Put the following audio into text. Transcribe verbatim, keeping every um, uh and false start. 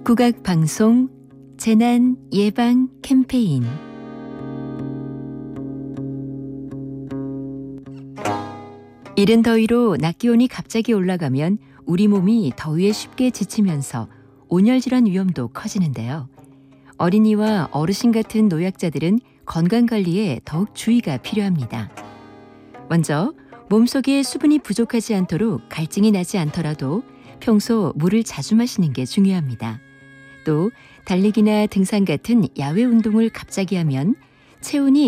국악 방송 재난 예방 캠페인. 이른 더위로 낮 기온이 갑자기 올라가면 우리 몸이 더위에 쉽게 지치면서 온열 질환 위험도 커지는데요. 어린이와 어르신 같은 노약자들은 건강관리에 더욱 주의가 필요합니다. 먼저 몸속에 수분이 부족하지 않도록 갈증이 나지 않더라도 평소 물을 자주 마시는 게 중요합니다. 또 달리기나 등산 같은 야외 운동을 갑자기 하면 체온이